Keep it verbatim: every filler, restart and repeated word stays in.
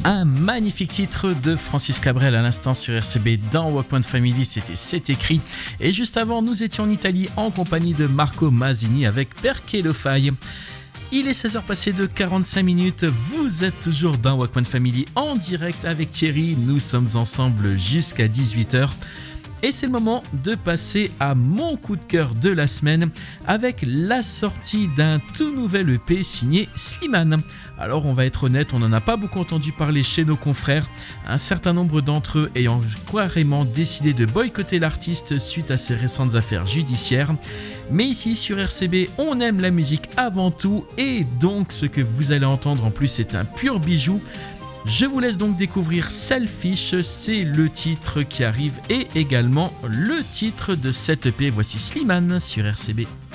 Un magnifique titre de Francis Cabrel à l'instant sur R C B dans Walkman Family, c'était C'est écrit. Et juste avant, nous étions en Italie en compagnie de Marco Masini avec Perché lo fai. Il est seize heures passées de quarante-cinq minutes, vous êtes toujours dans Walkman Family en direct avec Thierry, nous sommes ensemble jusqu'à dix-huit heures. Et c'est le moment de passer à mon coup de cœur de la semaine avec la sortie d'un tout nouvel E P signé Slimane. Alors on va être honnête, on n'en a pas beaucoup entendu parler chez nos confrères, un certain nombre d'entre eux ayant carrément décidé de boycotter l'artiste suite à ses récentes affaires judiciaires. Mais ici sur R C B, on aime la musique avant tout et donc ce que vous allez entendre en plus c'est un pur bijou. Je vous laisse donc découvrir Selfish, c'est le titre qui arrive et également le titre de cette E P. Voici Slimane sur R C B.